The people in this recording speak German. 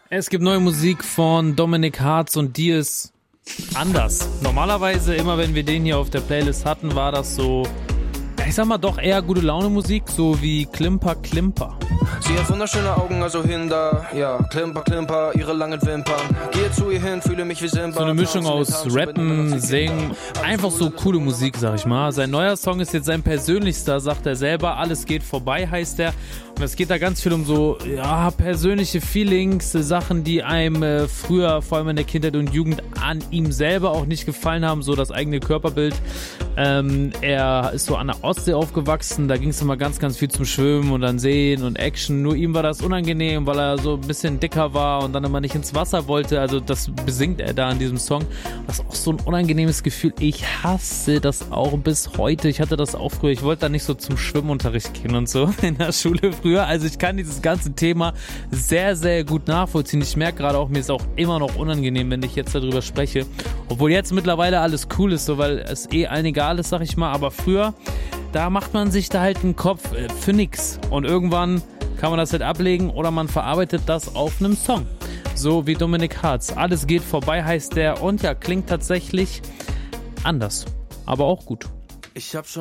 Es gibt neue Musik von Dominik Hartz und die ist anders. Normalerweise, immer wenn wir den hier auf der Playlist hatten, war das so, ich sag mal doch eher gute Laune Musik, so wie Klimper Klimper. Sie hat wunderschöne Augen, also hin da, ja, Klimper Klimper, ihre langen Wimpern. Gehe zu ihr hin, fühle mich wie Simba. So eine Mischung aus Rappen, Singen, einfach so coole Musik, sag ich mal. Sein neuer Song ist jetzt sein persönlichster, sagt er selber. Alles geht vorbei, heißt er. Und es geht da ganz viel um so, ja, persönliche Feelings, Sachen, die einem früher, vor allem in der Kindheit und Jugend, an ihm selber auch nicht gefallen haben, so das eigene Körperbild. Er ist so an der Ostsee aufgewachsen, da ging es immer ganz, ganz viel zum Schwimmen und dann Seen und Action. Nur ihm war das unangenehm, weil er so ein bisschen dicker war und dann immer nicht ins Wasser wollte. Also das besingt er da in diesem Song. Das ist auch so ein unangenehmes Gefühl. Ich hasse das auch bis heute. Ich hatte das auch früher. Ich wollte da nicht so zum Schwimmunterricht gehen und so in der Schule früher. Also ich kann dieses ganze Thema sehr, sehr gut nachvollziehen. Ich merke gerade auch, mir ist auch immer noch unangenehm, wenn ich jetzt darüber spreche. Obwohl jetzt mittlerweile alles cool ist, so, weil es allen egal ist, sag ich mal. Aber früher, da macht man sich da halt einen Kopf für nix. Und irgendwann kann man das halt ablegen oder man verarbeitet das auf einem Song. So wie Dominik Hartz. Alles geht vorbei heißt der und ja, klingt tatsächlich anders. Aber auch gut. Ich hab schon